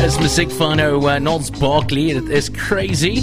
Dis musiek van Nons Barkley, dit is crazy.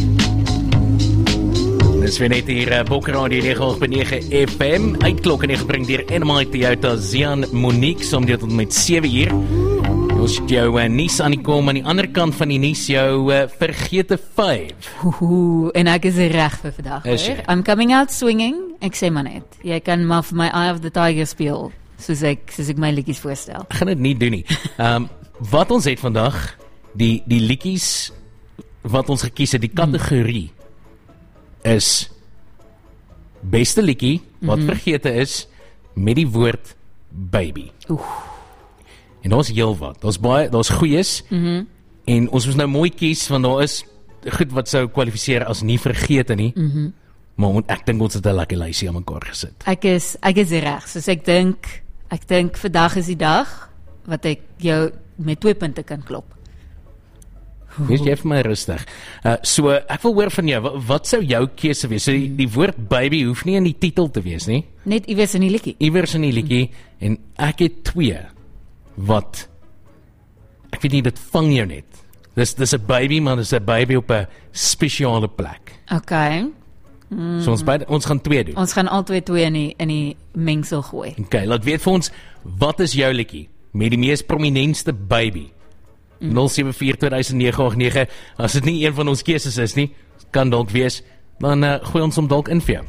Dis weer net hier Bokkeradio 9.9 FM. Uitklok en gebring deur NMI Toyota Zian Monique, som dit met 7 uur. Ons het jou nuus aan die kom, aan die ander kant van die nuus jou vergete 5. En ek is reg vir vandag. I'm coming out swinging, ek sê maar net. Jy kan maar vir my Eye of the Tiger speel, soos ek my liedjies voorstel. Ek gaan dit nie doen nie. Wat ons het vandag, die liedjies wat ons gekies het, die kategorie is beste liedjie wat vergete is met die woord baby. En daar's heel wat. Daar's goeies en ons moet nou mooi kies, want daar is goed wat sou kwalifiseer as nie vergete nie. Maar ek dink ons het 'n lekker lysie aan mekaar gesit. Ek is reg, soos ek dink vandag is die dag wat ek jou met 2 punte kan klop. Wees jy vir my rustig. So, ek wil hoor van jou, wat sou jou keuse wees? So die woord baby hoef nie in die titel te wees nie. Net iewers in die liedjie. Iewers in die liedjie, en ek het 2 wat, ek weet nie, dit vang jou net. Dis 'n baby, maar dis 'n baby op 'n spesiale plek. Okay. So ons gaan 2 doen. Ons gaan al 2 in die mengsel gooi. Okay, laat weet vir ons, wat is jou liedjie met die mees prominentste baby? 074-2009-89, as dit nie een van ons keuses is nie, kan dalk wees, dan gooi ons hom dalk in vir jou.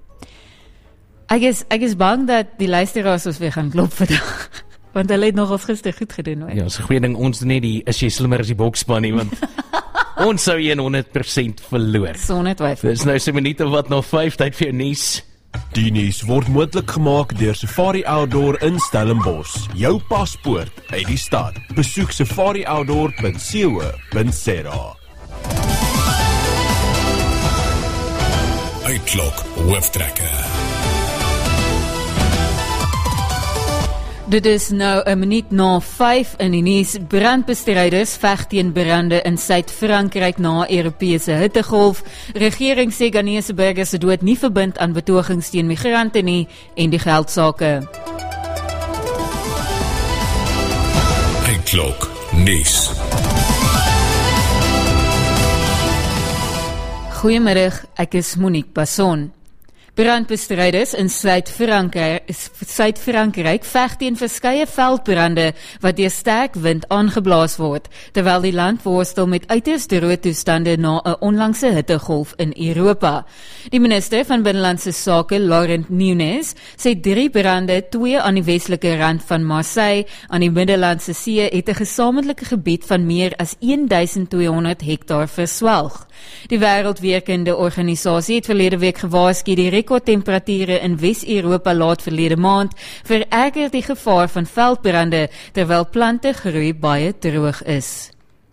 Ek is bang dat die luisteraars ons weer gaan klop vandag, want hulle het nogals gister goed gedoen, hoor. Ja, is 'n goeie ding, ons net is jy slimmer as die bokspan nie, want ons sou 100% verloor. Sonder twyfel. Dis nou so minute wat nog 5, tyd vir jou nuus. Die nuus word moontlik gemaak deur Safari Outdoor in Stellenbosch. Jou paspoort uit die stad. Besoek safarioutdoor.co.za. Uitklok hooftrekker. Dit is nou 1 minuut na 5 in die nuus. Brandbestryders veg teen brande in Suid-Frankryk na Europese hittegolf. Regering sê Ghanese burgers se dood nie verbind aan betogings teen migrante nie en die geldsake. Uitklok nuus. Goeiemiddag, ek is Monique Basson. Brandbestryders in Suid-Frankryk veg teen verskeie veldbrande wat deur sterk wind aangeblaas word, terwyl die land worstel met uiters droë toestande na 'n onlangse hittegolf in Europa. Die minister van Binnelandse Sake, Laurent Nunez, sê 3 brande, 2 aan die westelike rand van Marseille aan die Middellandse See, het 'n gesamentlike gebied van meer as 1200 hektaar verswelg. Die Wêreldweerkunde Organisasie het verlede week gewaarsku die rekordtemperature in Wes-Europa laat verlede maand vererger die gevaar van veldbrande, terwyl plante groei baie droog is.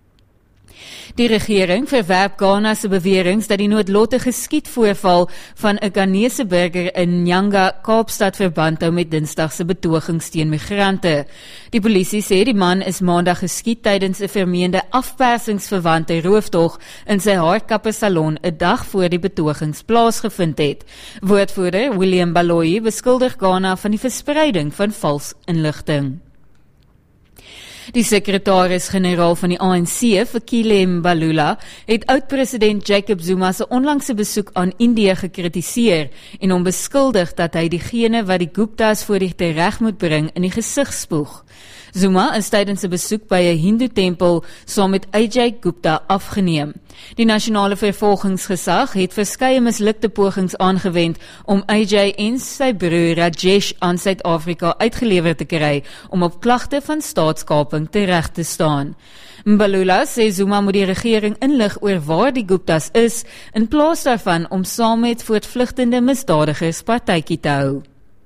Die regering verwerp Ghana se beweringe dat die noodlottige skietvoorval van 'n Ghanese burger in Nyanga, Kaapstad verband hou met Dinsdag se betogings teen migrante. Die polisie sê die man is maandag geskiet tydens 'n vermeende afpersingsverwante rooftog in sy haarkappersalon 'n dag voor die betogings plaasgevind het. Woordvoerder William Baloyi beskuldig Ghana van die verspreiding van vals inligting. Die sekretaris-generaal van die ANC, Fikile Mbalula, het oud-president Jacob Zuma se onlangse besoek aan Indië gekritiseer en hom beskuldig dat hy diegene wat die Guptas voor die reg moet bring in die gesig spoeg. Zuma is tydens 'n besoek by 'n Hindoe-tempel saam met Ajay Gupta afgeneem. Die nasionale vervolgingsgesag het verskeie mislukte pogings aangewend om Ajay en sy broer Rajesh aan Suid-Afrika uitgelewer te kry om op klagte van staatskaping tereg te staan. Mbalula sê Zuma moet die regering inlig oor waar die Guptas is, in plaas daarvan om saam met voortvlugtende misdadigers partytjie te hou.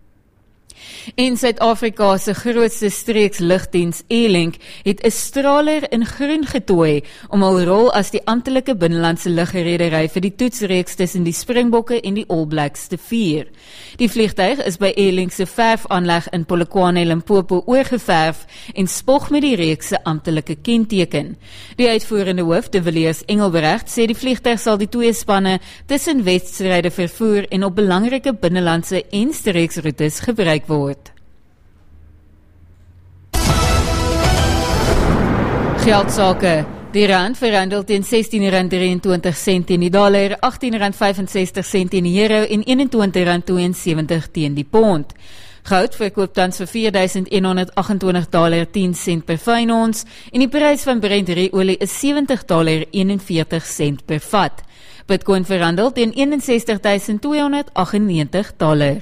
En Suid-Afrika se grootste streekslugdiens E-Link het 'n straler in groen getooi om hul rol as die amptelike binnelandse lugredery vir die toetsreeks tussen die Springbokke en die All Blacks te vier. Die vliegtuig is by E-Link se verfaanleg in Polokwane, Limpopo oorgeverf en spog met die reeks se amptelike kenteken. Die uitvoerende hoof, De Villiers Engelbrecht, sê die vliegtuig sal die 2 spanne tussen wedstryde vervoer en op belangrike binnelandse en streeksroetes gebruik word. Geldsake. Die rand verhandel teen R16.23 teen die dollar, R18.65 teen die euro en R21.72 teen die pond. Goud verkoop tans vir $4.128.10 per fyn ons en die prys van Brent olie is $70.41 per vat. Bitcoin verhandel teen $61.298.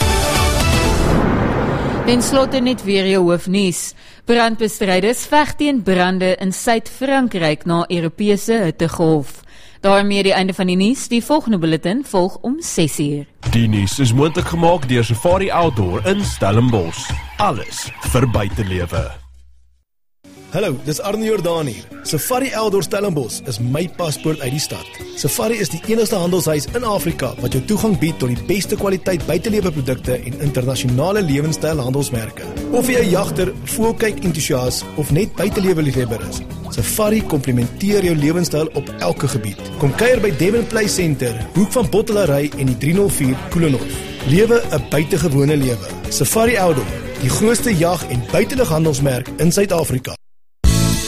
Ten slotte net weer jou hoofnuus. Brandbestryders veg teen brande in Suid-Frankryk na Europese hittegolf. Daarmee die einde van die nuus. Die volgende bulletin volg om 6:00. Die nuus is moontlik gemaak deur Safari Outdoor in Stellenbosch. Alles vir buitelewe. Hallo, dis Arne Jordaan hier. Safari Outdoor Stellenbosch is my paspoort uit die stad. Safari is die enigste handelshuis in Afrika wat jou toegang bied tot die beste kwaliteit buiteleweprodukte en internasionale lewenstyl handelsmerke. Of jy 'n jagter, voëlkyk entoesias of net buiteleweliefhebber is, Safari komplementeer jou lewenstyl op elke gebied. Kom kuier by Devon Play Center, hoek van Bottelary en die 304 Koelenhof. Lewe 'n buitengewone lewe. Safari Outdoor, die grootste jag- en buitelughandelsmerk in Suid-Afrika.